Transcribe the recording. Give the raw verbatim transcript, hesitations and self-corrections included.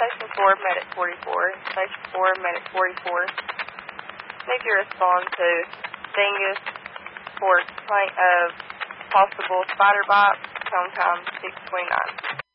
Station four, Medic forty-four. Station four, Medic forty-four. Need you to respond to Dingus for complaint of possible spider bite, home time six twenty-nine.